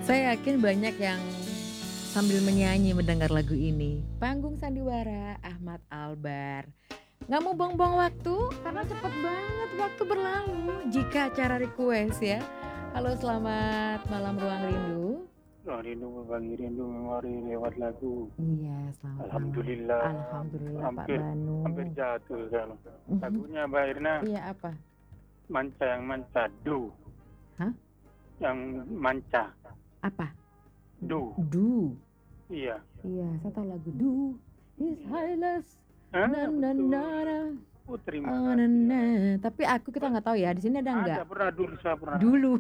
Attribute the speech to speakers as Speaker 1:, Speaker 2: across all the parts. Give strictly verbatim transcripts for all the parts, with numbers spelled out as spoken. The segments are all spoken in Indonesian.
Speaker 1: Saya yakin banyak yang sambil menyanyi mendengar lagu ini. Panggung Sandiwara Ahmad Albar. Nggak mau buang-buang waktu karena cepet banget waktu berlalu jika acara request ya. Halo, selamat malam Ruang Rindu.
Speaker 2: Ruang Rindu berbagi rindu memori lewat lagu.
Speaker 1: Iya, selamat malam.
Speaker 2: Alhamdulillah.
Speaker 1: Alhamdulillah Pak
Speaker 2: Hampir
Speaker 1: Banu.
Speaker 2: hampir jatuh kan. Lagunya Mbak Irna.
Speaker 1: Iya, apa?
Speaker 2: Manca yang manca do.
Speaker 1: Hah?
Speaker 2: Yang manca.
Speaker 1: Apa?
Speaker 2: Do.
Speaker 1: Du.
Speaker 2: Iya.
Speaker 1: Iya, saya tahu lagu Du. His Highness.
Speaker 2: Hah?
Speaker 1: Na na
Speaker 2: Betul.
Speaker 1: na na.
Speaker 2: Oh, terima
Speaker 1: Oh, na,
Speaker 2: kasih.
Speaker 1: na. Tapi aku kita nggak tahu ya. Di sini ada nggak?
Speaker 2: Ada pernah dulu saya pernah.
Speaker 1: Dulu.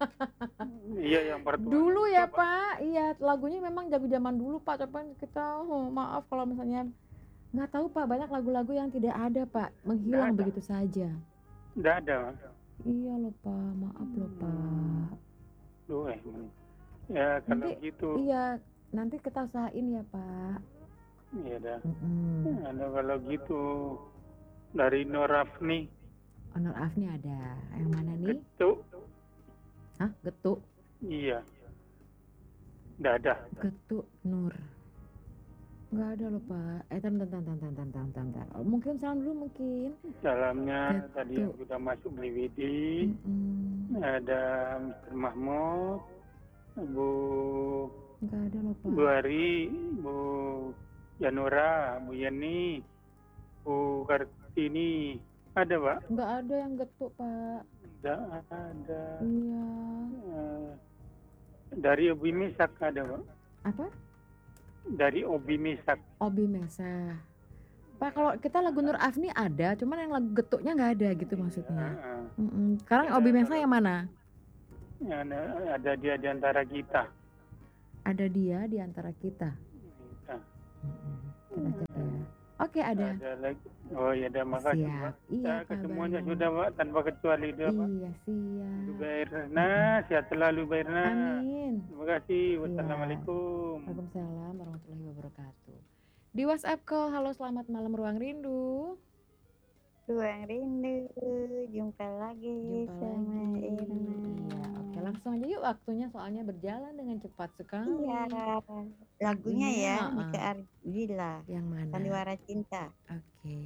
Speaker 2: Iya, yang pertama.
Speaker 1: Dulu ya Pak. Iya, lagunya memang jago zaman dulu Pak. Coba kita oh, maaf kalau misalnya nggak tahu Pak, banyak lagu-lagu yang tidak ada Pak, menghilang
Speaker 2: Nggak ada.
Speaker 1: begitu saja.
Speaker 2: Nggak ada.
Speaker 1: Iya loh Pak, maaf loh Pak.
Speaker 2: Duh, eh. Ya kalau
Speaker 1: Nanti,
Speaker 2: gitu.
Speaker 1: iya, nanti kita usahain ya Pak.
Speaker 2: Iya dah.
Speaker 1: Mm-mm.
Speaker 2: Ada kalau gitu dari Norafni.
Speaker 1: Honor Afni ada. Yang mana nih?
Speaker 2: Getuk.
Speaker 1: Hah? Getuk?
Speaker 2: Iya. Nggak ada.
Speaker 1: Getuk Nur. Nggak ada loh Pak. Eh, tan tan tan tan tan tan tan tan tan. Oh, mungkin salam dulu mungkin.
Speaker 2: Dalamnya
Speaker 1: Getuk.
Speaker 2: tadi yang sudah masuk di W D.
Speaker 1: Mm-mm.
Speaker 2: Ada mister Mahmud, Bu
Speaker 1: Nggak ada loh Pak.
Speaker 2: Bu Ari, Bu Yanura, Bu Yani, Bu Kartini. Ada Pak?
Speaker 1: Nggak ada yang getuk Pak.
Speaker 2: Nggak ada.
Speaker 1: Iya.
Speaker 2: Eh, dari Obi Misak ada Pak?
Speaker 1: Apa?
Speaker 2: Dari Obi Misak.
Speaker 1: Obi Mesa. Pak, kalau kita lagu Nur Afni ada, cuman yang lagu getuknya nggak ada gitu maksudnya.
Speaker 2: Ah,
Speaker 1: Mm-mm. Sekarang Obi Mesa yang mana?
Speaker 2: ah. Ada, ada dia di antara kita.
Speaker 1: Ada dia di antara kita.
Speaker 2: Kita.
Speaker 1: Mm-mm. Kita cek ya. Oke, ada.
Speaker 2: Ada lagi. Oh ya, ada makasih
Speaker 1: Siap.
Speaker 2: Pak.
Speaker 1: Iya,
Speaker 2: Ya,
Speaker 1: Pak
Speaker 2: kesemuanya
Speaker 1: Banu.
Speaker 2: sudah Pak, tanpa kecuali dia Pak.
Speaker 1: Iya, siap.
Speaker 2: Bairna, sehat selalu Bairna.
Speaker 1: Amin.
Speaker 2: Terima kasih. Wassalamualaikum.
Speaker 1: Waalaikumsalam warahmatullahi wabarakatuh. Di WhatsApp call, halo selamat malam Ruang Rindu.
Speaker 3: Ruang Rindu, jumpa lagi
Speaker 1: Jumpa
Speaker 3: sama
Speaker 1: lagi.
Speaker 3: Irna.
Speaker 1: Iya, oke langsung aja yuk, waktunya soalnya berjalan dengan cepat sekali.
Speaker 3: Iya, lagunya
Speaker 1: Iya,
Speaker 3: ya,
Speaker 1: uh-uh.
Speaker 3: Mika Ardila,
Speaker 1: Yang mana?
Speaker 3: Sandiwara Cinta.
Speaker 1: Oke.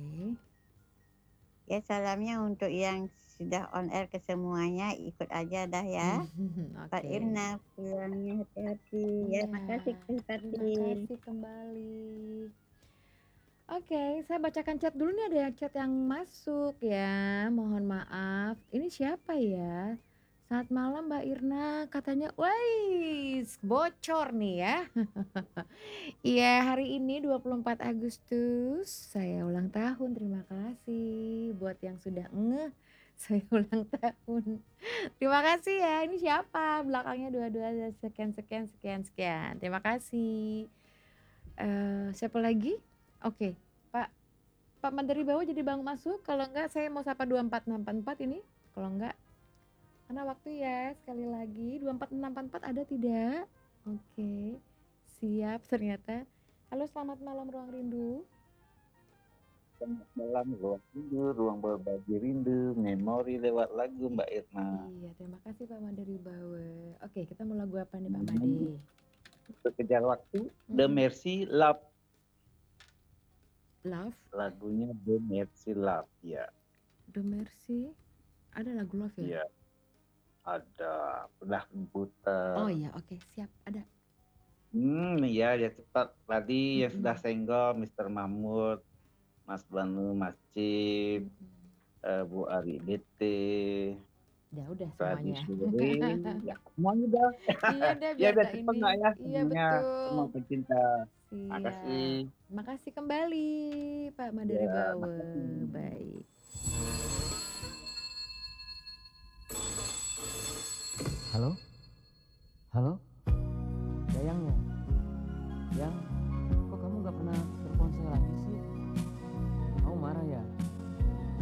Speaker 3: Ya, salamnya untuk yang sudah on air ke semuanya, ikut aja dah ya. Pak
Speaker 1: Oke.
Speaker 3: Irna, pulangnya hati-hati.
Speaker 1: Iya,
Speaker 3: Ya, makasih Kak
Speaker 1: terima
Speaker 3: Fatin.
Speaker 1: kasih kembali. Oke, saya bacakan chat dulu nih, ada yang chat yang masuk ya. Mohon maaf. Ini siapa ya? Selamat malam Mbak Irna, katanya, wais, bocor nih ya. Iya, hari ini dua puluh empat Agustus, saya ulang tahun, terima kasih buat yang sudah ngeh, saya ulang tahun. Terima kasih ya, ini siapa? Belakangnya dua-dua, sekian, sekian, sekian, sekian. Terima kasih. Uh, siapa lagi? Oke, Pak Pak Mandiri Bawa jadi bang masuk. Kalau enggak saya mau sapa dua empat enam empat empat ini. Kalau enggak, karena waktu ya, sekali lagi dua empat enam empat empat ada tidak? Oke, siap ternyata. Halo, selamat malam Ruang Rindu.
Speaker 4: Selamat malam Ruang Rindu, ruang berbagi rindu, memori lewat lagu Mbak Irna.
Speaker 1: Iya, terima kasih Pak Mandiri Bawa. Oke, kita mau lagu apa nih Pak Made?
Speaker 4: Untuk kejar waktu, The Mercy Love.
Speaker 1: Love?
Speaker 4: Lagunya The Mercy Love, ya.
Speaker 1: The Mercy? Ada lagu Love ya?
Speaker 4: Iya. Ada, Bedah Komputer.
Speaker 1: Oh iya, oke, siap, ada.
Speaker 4: Hmm, iya, ya cepat. Tadi yang sudah senggol, mister Mahmud, Mas Banu, Mas Cip, uh, Bu Ari B T.
Speaker 1: Ya udah
Speaker 4: Tadi
Speaker 1: semuanya.
Speaker 4: sore, ya semuanya dah.
Speaker 1: Iya deh,
Speaker 4: Ya
Speaker 1: biar
Speaker 4: udah
Speaker 1: tak
Speaker 4: cepet
Speaker 1: ini.
Speaker 4: nggak ya?
Speaker 1: Iya
Speaker 4: Semuanya,
Speaker 1: betul.
Speaker 4: semua pecinta.
Speaker 1: Iya.
Speaker 4: Makasih.
Speaker 1: Makasih kembali Pak Mandiri
Speaker 4: Ya,
Speaker 1: Bawa.
Speaker 4: makasih.
Speaker 1: Baik.
Speaker 5: Halo? Halo?